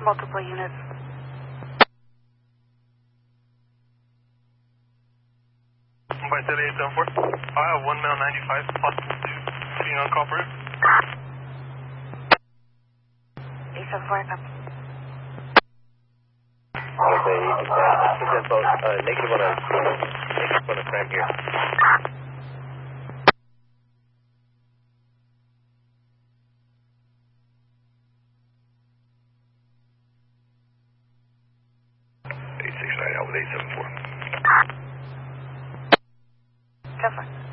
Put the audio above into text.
multiple units. By 7874. I have 1 male 95, possible 2. Being on call for it. 874, come. Okay, info, negative on a cram here. Out with 874. Go for it.